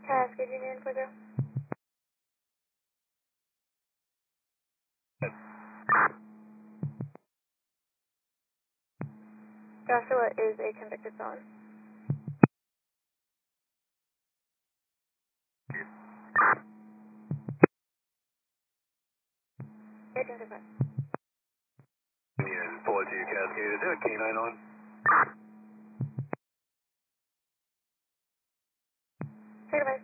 Cascade Union for you. Joshua is a convicted felon. 1865. Union 42 Cascade, is there a K9 on? 65.